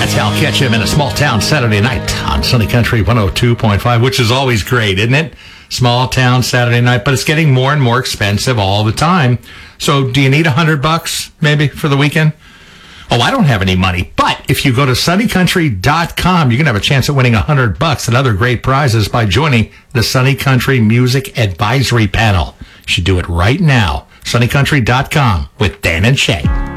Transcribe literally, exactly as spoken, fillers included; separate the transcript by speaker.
Speaker 1: That's Hal Ketchum in a small town Saturday night on Sunny Country one oh two point five, which is always great, isn't it? Small town Saturday night, but it's getting more and more expensive all the time. So do you need a hundred bucks maybe for the weekend? Oh, I don't have any money, but if you go to sunny country dot com, you can have a chance at winning a hundred bucks and other great prizes by joining the Sunny Country Music Advisory Panel. You should do it right now. sunny country dot com with Dan and Shay.